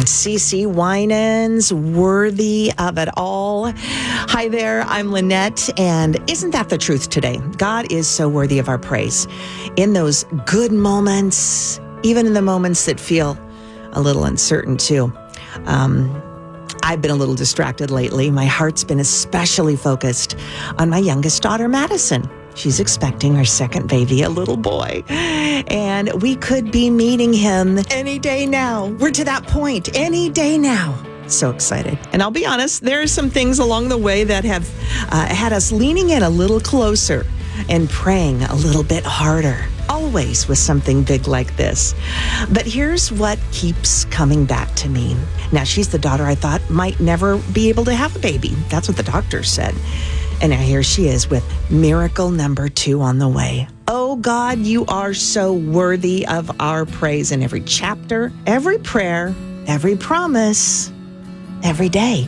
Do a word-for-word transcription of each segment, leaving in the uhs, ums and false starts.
CeCe Winans, Worthy of It All. Hi there, I'm Lynette, and isn't that the truth today? God is so worthy of our praise. In those good moments, even in the moments that feel a little uncertain too. Um, I've been a little distracted lately. My heart's been especially focused on my youngest daughter, Madison. She's expecting her second baby, a little boy. And we could be meeting him any day now. We're to that point, any day now. So excited. And I'll be honest, there are some things along the way that have uh, had us leaning in a little closer and praying a little bit harder, always with something big like this. But here's what keeps coming back to me. Now, she's the daughter I thought might never be able to have a baby. That's what the doctor said. And now here she is with miracle number two on the way. Oh God, you are so worthy of our praise in every chapter, every prayer, every promise, every day.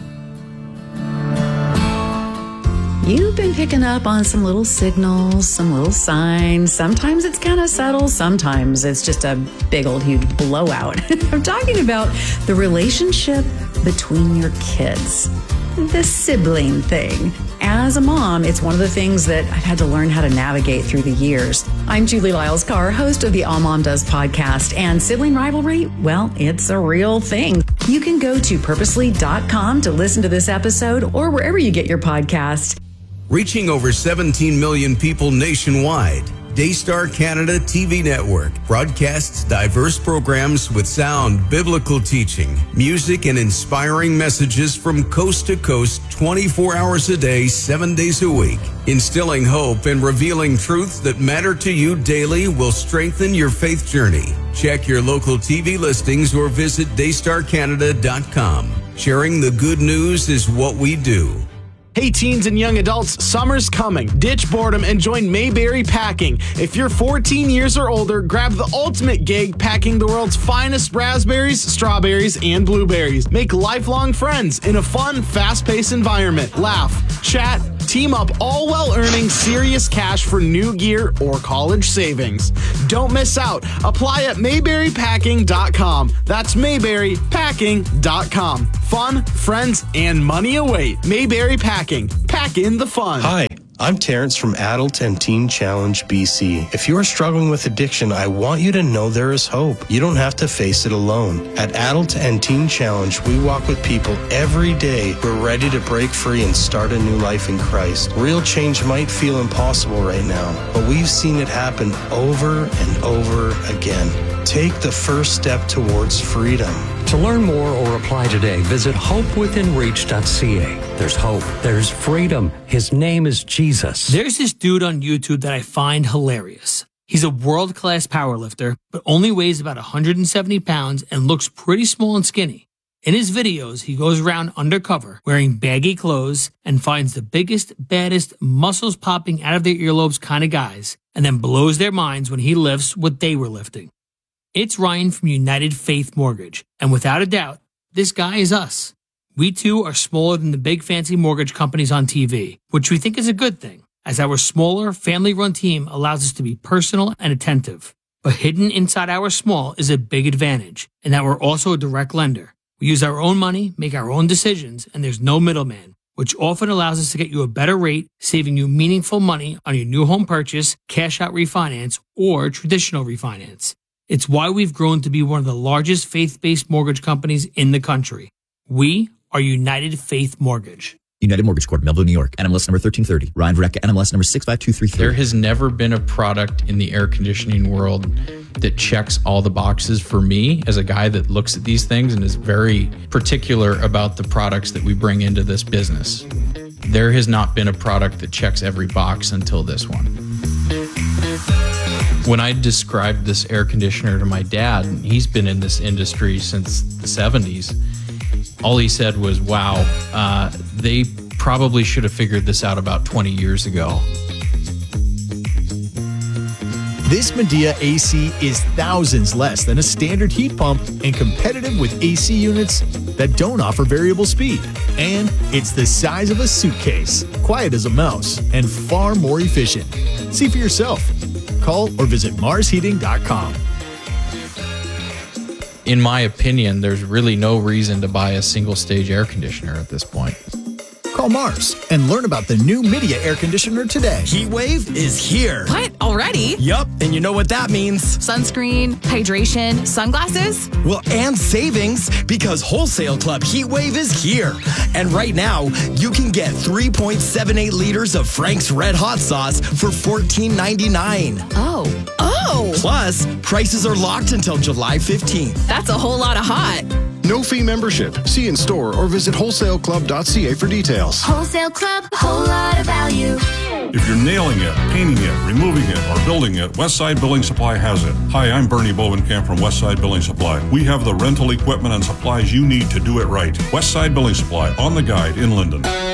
You've been picking up on some little signals, some little signs. Sometimes it's kind of subtle. Sometimes it's just a big old huge blowout. I'm talking about the relationship between your kids, the sibling thing. As a mom, it's one of the things that I've had to learn how to navigate through the years. I'm Julie Lyles-Carr, host of the All Mom Does podcast, and sibling rivalry, well, it's a real thing. You can go to purposely dot com to listen to this episode or wherever you get your podcast. Reaching over seventeen million people nationwide, Daystar Canada T V Network broadcasts diverse programs with sound biblical teaching, music, and inspiring messages from coast to coast twenty-four hours a day, seven days a week. Instilling hope and revealing truths that matter to you daily will strengthen your faith journey. Check your local T V listings or visit daystar canada dot com. Sharing the good news is what we do. Hey teens and young adults, summer's coming. Ditch boredom and join Mayberry Packing. If you're fourteen years or older, grab the ultimate gig packing the world's finest raspberries, strawberries, and blueberries. Make lifelong friends in a fun, fast-paced environment. Laugh, chat, team up, all while earning serious cash for new gear or college savings. Don't miss out. Apply at mayberry packing dot com. That's mayberry packing dot com. Fun, friends, and money await. Mayberry Packing. Pack in the fun. Hi, I'm Terrence from Adult and Teen Challenge B C. If you are struggling with addiction, I want you to know there is hope. You don't have to face it alone. At Adult and Teen Challenge, we walk with people every day who are ready to break free and start a new life in Christ. Real change might feel impossible right now, but we've seen it happen over and over again. Take the first step towards freedom. To learn more or apply today, visit hope within reach dot c a. There's hope. There's freedom. His name is Jesus. There's this dude on YouTube that I find hilarious. He's a world-class powerlifter, but only weighs about one hundred seventy pounds and looks pretty small and skinny. In his videos, he goes around undercover, wearing baggy clothes, and finds the biggest, baddest, muscles popping out of their earlobes kind of guys, and then blows their minds when he lifts what they were lifting. It's Ryan from United Faith Mortgage, and without a doubt, this guy is us. We too are smaller than the big fancy mortgage companies on T V, which we think is a good thing, as our smaller, family-run team allows us to be personal and attentive. But hidden inside our small is a big advantage, in that we're also a direct lender. We use our own money, make our own decisions, and there's no middleman, which often allows us to get you a better rate, saving you meaningful money on your new home purchase, cash-out refinance, or traditional refinance. It's why we've grown to be one of the largest faith-based mortgage companies in the country. We are United Faith Mortgage. United Mortgage Corp, Melville, New York. N M L S number thirteen thirty. Ryan Vareka, N M L S number six five two three three. There has never been a product in the air conditioning world that checks all the boxes for me as a guy that looks at these things and is very particular about the products that we bring into this business. There has not been a product that checks every box until this one. When I described this air conditioner to my dad, he's been in this industry since the seventies, all he said was, wow, uh, they probably should have figured this out about twenty years ago. This Midea A C is thousands less than a standard heat pump and competitive with A C units that don't offer variable speed. And it's the size of a suitcase, quiet as a mouse, and far more efficient. See for yourself. Call or visit mars heating dot com. in my opinion, there's really no reason to buy a single stage air conditioner at this point. Call Mars and learn about the new Midea air conditioner today. Heat wave is here. What? Already? Yup, and you know what that means. Sunscreen, hydration, sunglasses? Well, and savings, because Wholesale Club Heat Wave is here. And right now, you can get three point seven eight liters of Frank's Red Hot Sauce for fourteen ninety-nine. Oh. Oh! Plus, prices are locked until July fifteenth. That's a whole lot of hot. No fee membership. See in store or visit wholesale club dot c a for details. Wholesale Club, whole lot of value. If you're nailing it, painting it, removing it, or building it, Westside Building Supply has it. Hi, I'm Bernie Bovenkamp from Westside Building Supply. We have the rental equipment and supplies you need to do it right. Westside Building Supply, on the guide in Linden.